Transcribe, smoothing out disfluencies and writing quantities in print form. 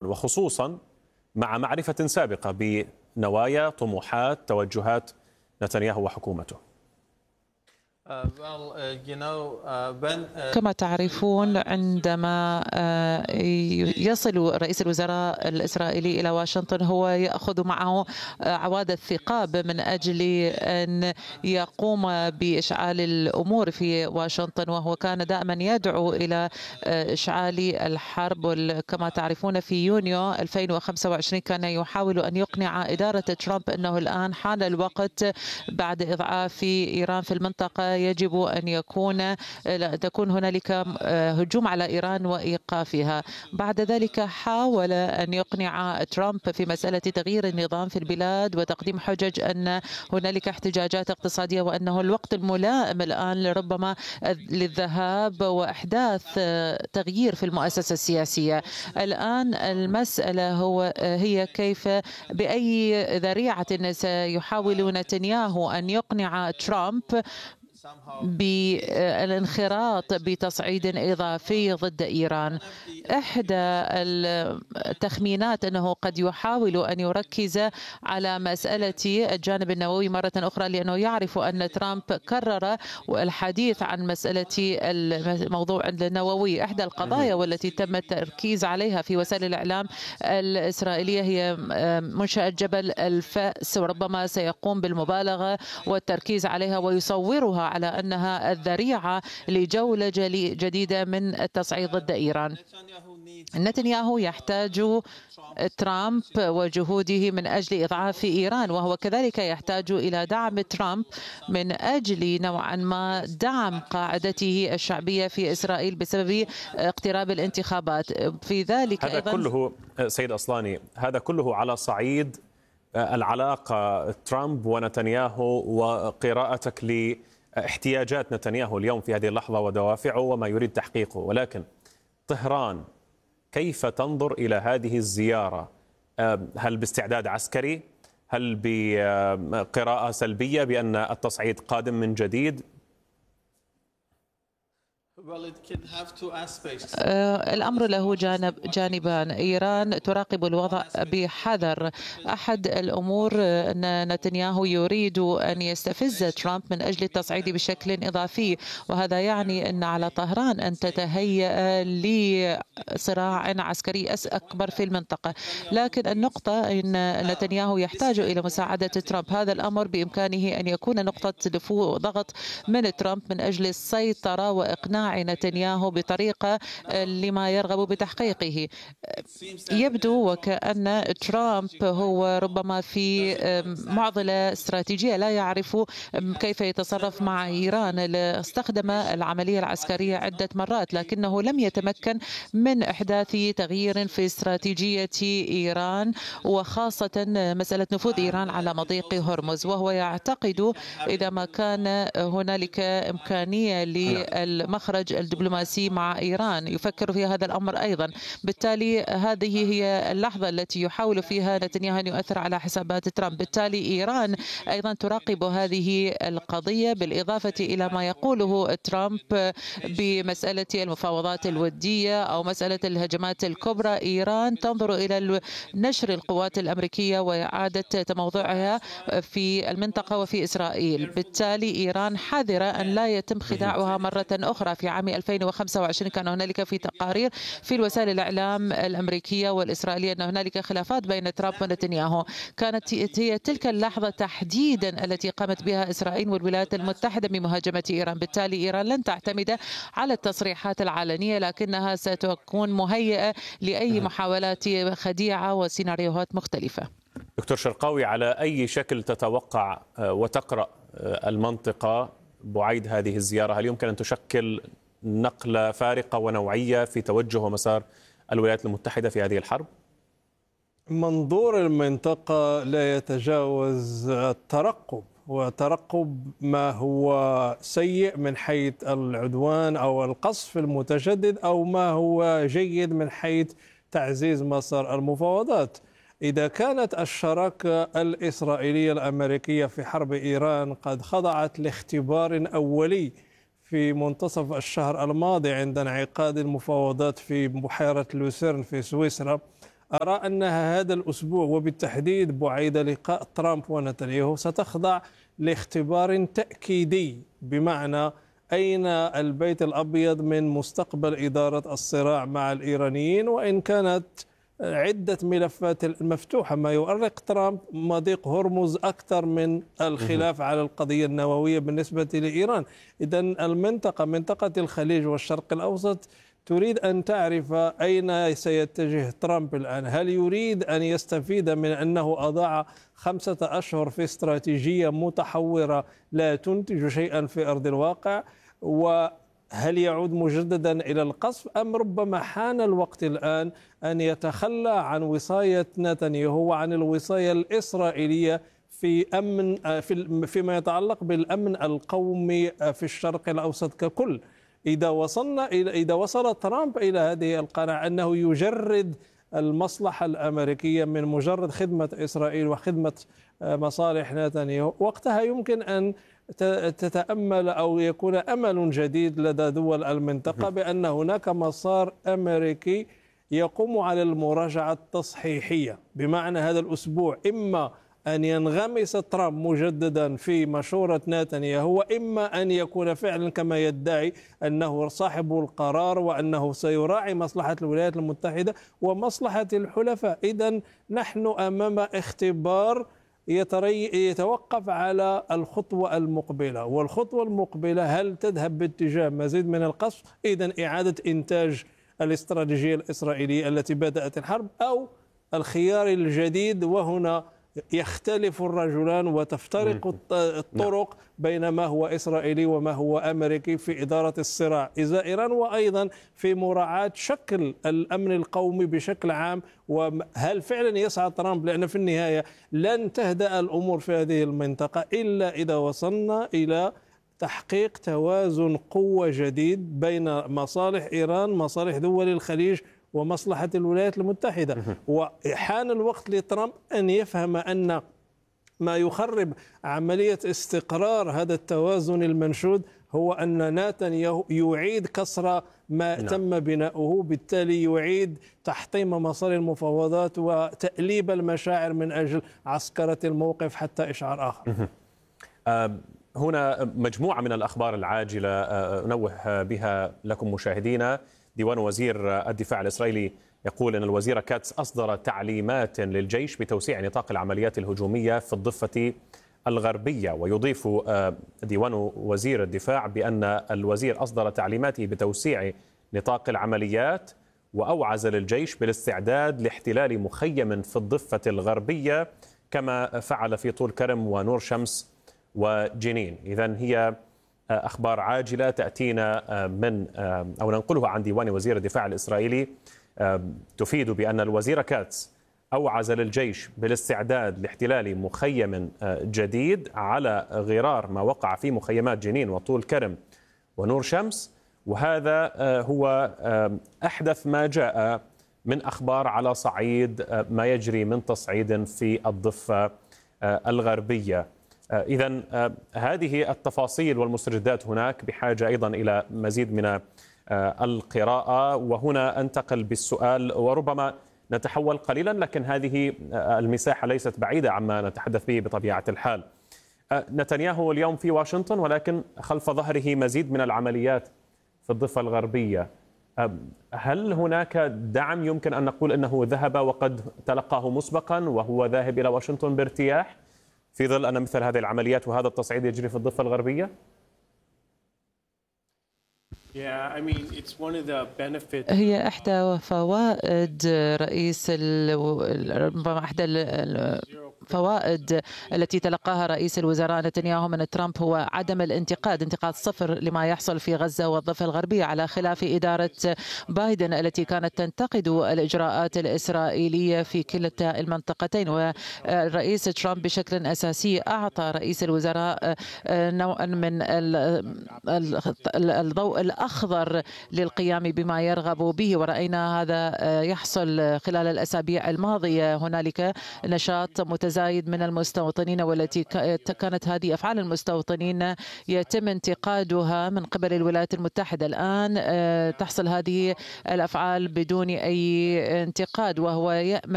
وخصوصا مع معرفة سابقة بنوايا طموحات توجهات نتنياهو وحكومته؟ كما تعرفون، عندما يصل رئيس الوزراء الإسرائيلي إلى واشنطن هو يأخذ معه عواد الثقاب من أجل أن يقوم بإشعال الأمور في واشنطن، وهو كان دائما يدعو إلى إشعال الحرب. كما تعرفون في يونيو 2025 كان يحاول أن يقنع إدارة ترامب أنه الآن حان الوقت بعد إضعاف إيران في المنطقة يجب أن تكون هنالك هجوم على إيران وإيقافها. بعد ذلك حاول أن يقنع ترامب في مسألة تغيير النظام في البلاد وتقديم حجج أن هنالك احتجاجات اقتصادية وأنه الوقت الملائم الآن لربما للذهاب وإحداث تغيير في المؤسسة السياسية. الآن المسألة هي كيف بأي ذريعة سيحاول نتنياهو أن يقنع ترامب بالانخراط بتصعيد إضافي ضد إيران. إحدى التخمينات أنه قد يحاول أن يركز على مسألة الجانب النووي مرة أخرى، لأنه يعرف أن ترامب كرر الحديث عن مسألة الموضوع النووي. إحدى القضايا والتي تم التركيز عليها في وسائل الإعلام الإسرائيلية هي منشأة جبل الفأس، وربما سيقوم بالمبالغة والتركيز عليها ويصورها على أنها الذريعة لجولة جديدة من التصعيد ضد إيران. نتنياهو يحتاج ترامب وجهوده من أجل إضعاف إيران، وهو كذلك يحتاج إلى دعم ترامب من أجل نوعا ما دعم قاعدته الشعبية في إسرائيل بسبب اقتراب الانتخابات. في ذلك هذا كله سيد أصلاني، هذا كله على صعيد العلاقة ترامب ونتنياهو، وقراءتك لاحتياجات نتنياهو اليوم في هذه اللحظة ودوافعه وما يريد تحقيقه. ولكن طهران كيف تنظر إلى هذه الزيارة؟ هل باستعداد عسكري؟ هل بقراءة سلبية بأن التصعيد قادم من جديد؟ الأمر له جانبان. إيران تراقب الوضع بحذر. أحد الأمور أن نتنياهو يريد أن يستفز ترامب من أجل التصعيد بشكل إضافي، وهذا يعني أن على طهران أن تتهيأ لصراع عسكري أكبر في المنطقة. لكن النقطة أن نتنياهو يحتاج إلى مساعدة ترامب. هذا الأمر بإمكانه أن يكون نقطة ضغط من ترامب من أجل السيطرة وإقناع نتنياهو بطريقة لما يرغب بتحقيقه. يبدو وكأن ترامب هو ربما في معضلة استراتيجية، لا يعرف كيف يتصرف مع إيران. استخدم العملية العسكرية عدة مرات لكنه لم يتمكن من إحداث تغيير في استراتيجية إيران، وخاصة مسألة نفوذ إيران على مضيق هرمز. وهو يعتقد إذا ما كان هنالك إمكانية للمخرج الدبلوماسي مع إيران يفكر في هذا الأمر أيضا. بالتالي هذه هي اللحظة التي يحاول فيها نتنياهو أن يؤثر على حسابات ترامب. بالتالي إيران أيضا تراقب هذه القضية، بالإضافة إلى ما يقوله ترامب بمسألة المفاوضات الودية أو مسألة الهجمات الكبرى. إيران تنظر إلى نشر القوات الأمريكية وإعادة تموضعها في المنطقة وفي إسرائيل. بالتالي إيران حذرة أن لا يتم خداعها مرة أخرى. في عام 2025 كان هنالك في تقارير في الوسائل الإعلام الأمريكية والإسرائيلية أن هنالك خلافات بين ترامب ونتنياهو. كانت هي تلك اللحظة تحديدا التي قامت بها إسرائيل والولايات المتحدة بمهاجمة إيران. بالتالي إيران لن تعتمد على التصريحات العلنية، لكنها ستكون مهيئة لأي محاولات خديعة وسيناريوهات مختلفة. دكتور شرقاوي، على أي شكل تتوقع وتقرأ المنطقة بعيد هذه الزيارة؟ هل يمكن أن تشكل نقلة فارقة ونوعية في توجه ومسار الولايات المتحدة في هذه الحرب؟ منظور المنطقة لا يتجاوز الترقب، وترقب ما هو سيء من حيث العدوان أو القصف المتجدد، أو ما هو جيد من حيث تعزيز مسار المفاوضات. إذا كانت الشراكة الإسرائيلية الأمريكية في حرب إيران قد خضعت لاختبار أولي في منتصف الشهر الماضي عند انعقاد المفاوضات في بحيرة لوسيرن في سويسرا، أرى أن هذا الأسبوع وبالتحديد بعيد لقاء ترامب ونتنياهو ستخضع لاختبار تأكيدي، بمعنى أين البيت الأبيض من مستقبل إدارة الصراع مع الإيرانيين، وإن كانت عدة ملفات مفتوحة. ما يؤرق ترامب مضيق هرمز أكثر من الخلاف على القضية النووية بالنسبة لإيران. إذن منطقة الخليج والشرق الأوسط تريد أن تعرف أين سيتجه ترامب الآن. هل يريد أن يستفيد من أنه أضاع 5 أشهر في استراتيجية متحورة لا تنتج شيئا في أرض الواقع، وهل يعود مجددا إلى القصف، أم ربما حان الوقت الآن أن يتخلى عن وصاية نتنياهو وعن الوصاية الإسرائيلية فيما يتعلق بالأمن القومي في الشرق الأوسط ككل؟ إذا وصل ترامب إلى هذه القناعة أنه يجرد المصلحة الأمريكية من مجرد خدمة إسرائيل وخدمة مصالح نتنياهو، وقتها يمكن أن تتأمل أو يكون أمل جديد لدى دول المنطقة بأن هناك مسار أمريكي يقوم على المراجعة التصحيحية. بمعنى هذا الأسبوع إما أن ينغمس ترامب مجددا في مشورة نتنياهو، وإما أن يكون فعلا كما يدعي أنه صاحب القرار وأنه سيراعي مصلحة الولايات المتحدة ومصلحة الحلفاء. إذن نحن أمام اختبار يتوقف على الخطوة المقبلة، والخطوة المقبلة هل تذهب باتجاه مزيد من القصف، إذن إعادة إنتاج الاستراتيجية الإسرائيلية التي بدأت الحرب، أو الخيار الجديد وهنا يختلف الرجلان وتفترق الطرق بين ما هو إسرائيلي وما هو أمريكي في إدارة الصراع إزاء إيران، وأيضا في مراعاة شكل الأمن القومي بشكل عام. وهل فعلا يسعى ترامب، لأن في النهاية لن تهدأ الأمور في هذه المنطقة إلا إذا وصلنا إلى تحقيق توازن قوة جديد بين مصالح إيران، مصالح دول الخليج، ومصلحة الولايات المتحدة. وحان الوقت لترامب أن يفهم أن ما يخرب عملية استقرار هذا التوازن المنشود هو أن نتنياهو يعيد كسر ما تم بناؤه، بالتالي يعيد تحطيم مسار المفاوضات وتأليب المشاعر من أجل عسكرة الموقف حتى إشعار آخر. هنا مجموعة من الأخبار العاجلة أنوه بها لكم مشاهدينا. ديوان وزير الدفاع الإسرائيلي يقول أن الوزير كاتس أصدر تعليمات للجيش بتوسيع نطاق العمليات الهجومية في الضفة الغربية. ويضيف ديوان وزير الدفاع بأن الوزير أصدر تعليماته بتوسيع نطاق العمليات وأوعز للجيش بالاستعداد لاحتلال مخيم في الضفة الغربية كما فعل في طول كرم ونور شمس وجنين. إذن هي أخبار عاجلة تأتينا من أو ننقلها عن ديوان وزير الدفاع الإسرائيلي تفيد بأن الوزير كاتس أوعز للجيش بالاستعداد لاحتلال مخيم جديد على غرار ما وقع في مخيمات جنين وطول كرم ونور شمس. وهذا هو أحدث ما جاء من أخبار على صعيد ما يجري من تصعيد في الضفة الغربية. إذن هذه التفاصيل والمستجدات هناك بحاجة أيضا إلى مزيد من القراءة. وهنا أنتقل بالسؤال وربما نتحول قليلا، لكن هذه المساحة ليست بعيدة عما نتحدث به بطبيعة الحال. نتنياهو اليوم في واشنطن، ولكن خلف ظهره مزيد من العمليات في الضفة الغربية. هل هناك دعم يمكن أن نقول أنه ذهب وقد تلقاه مسبقا وهو ذاهب إلى واشنطن بارتياح في ظل أن مثل هذه العمليات وهذا التصعيد يجري في الضفة الغربية؟ هي إحدى فوائد إحدى الفوائد التي تلقاها رئيس الوزراء نتنياهو من ترامب هو عدم انتقاد صفر لما يحصل في غزة والضفة الغربية، على خلاف إدارة بايدن التي كانت تنتقد الإجراءات الإسرائيلية في كلتا المنطقتين. والرئيس ترامب بشكل أساسي أعطى رئيس الوزراء نوعا من الضوء الأخضر للقيام بما يرغب به، ورأينا هذا يحصل خلال الأسابيع الماضية. هنالك نشاط متزايد من المستوطنين، والتي كانت هذه أفعال المستوطنين يتم انتقادها من قبل الولايات المتحدة. الآن تحصل هذه الأفعال بدون أي انتقاد، وهو يأمل